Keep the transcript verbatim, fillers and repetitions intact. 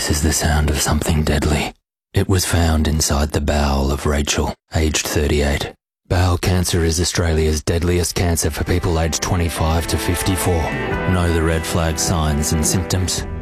This is the sound of something deadly. It was found inside the bowel of Rachel, aged thirty-eight. Bowel cancer is Australia's deadliest cancer for people aged twenty-five to fifty-four. Know the red flag signs and symptoms.